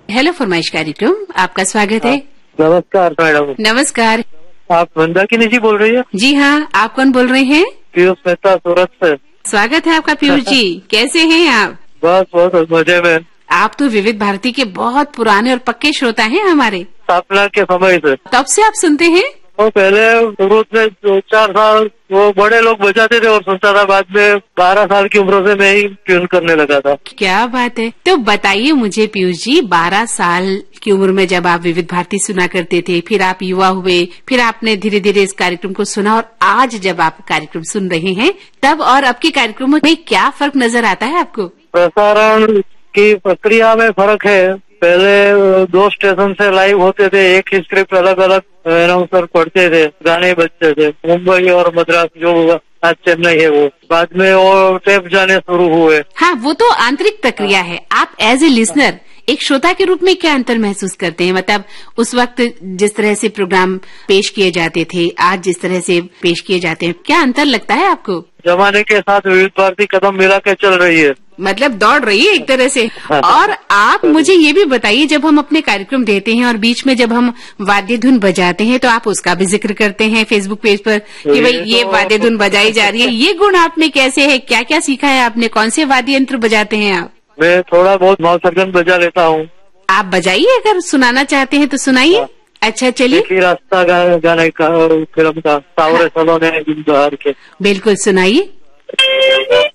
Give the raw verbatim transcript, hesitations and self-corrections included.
Hello फरमाइश कार्यक्रम, आपका स्वागत है। नमस्कार मैडम। नमस्कार। आप मंदाकिनी जी बोल रही है? जी हाँ, आप कौन बोल रहे हैं? पीयूष मेहता सूरत से। स्वागत है आपका पीयूष जी। कैसे हैं आप? बस बहुत मजे में। आप तो विविध भारती के बहुत पुराने और पक्के श्रोता हैं हमारे। स्थापना के समय से। तब से आप सुनते हैं? वो पहले शुरू से दो चार साल वो बड़े लोग बजाते थे और सुनता था, बाद में बारह साल की उम्र से मैं ही ट्यून करने लगा था। क्या बात है। तो बताइए मुझे पीयूष जी, बारह साल की उम्र में जब आप विविध भारती सुना करते थे, फिर आप युवा हुए, फिर आपने धीरे धीरे इस कार्यक्रम को सुना और आज जब आप कार्यक्रम सुन रहे हैं, तब और अब के कार्यक्रमों में क्या फर्क नजर आता है आपको? प्रसारण की प्रक्रिया में फर्क है। पहले दो स्टेशन से लाइव होते थे, एक ही स्क्रिप्ट अलग अलग अनाउंसर पढ़ते थे, गाने बजते थे। मुंबई और मद्रास जो आज चेन्नई है, वो बाद में वो टेप जाने शुरू हुए। हाँ, वो तो आंतरिक प्रक्रिया है। आप एज ए लिसनर, एक श्रोता के रूप में क्या अंतर महसूस करते हैं? मतलब उस वक्त जिस तरह से प्रोग्राम पेश किए जाते थे, आज जिस तरह से पेश किए जाते हैं, क्या अंतर लगता है आपको? जमाने के साथ विविध भारती कदम मिला के चल रही है, मतलब दौड़ रही है एक तरह से। और आप मुझे ये भी बताइए, जब हम अपने कार्यक्रम देते हैं और बीच में जब हम वाद्य धुन बजाते हैं, तो आप उसका भी जिक्र करते हैं फेसबुक पेज पर कि भाई ये वाद्य धुन बजाई जा रही है। ये गुण आप में कैसे है? क्या क्या सीखा है आपने? कौन से वाद्य यंत्र बजाते हैं आप? मैं थोड़ा बहुत मौसरगन बजा लेता हूँ। आप बजाइए, अगर सुनाना चाहते हैं तो सुनाइए। अच्छा चलिए। रास्ता गाने का फिल्म का सावरे सलोने के। बिल्कुल सुनाइए।